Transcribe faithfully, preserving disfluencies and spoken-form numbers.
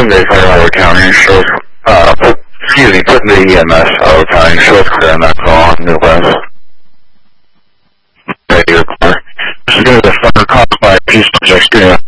Sunday for Howard County, shows, uh, put, excuse me, put the E M S Howard County, shows clear on that call on Midwest. Radio clear. This is going to be the fire caused by a piece of exterior.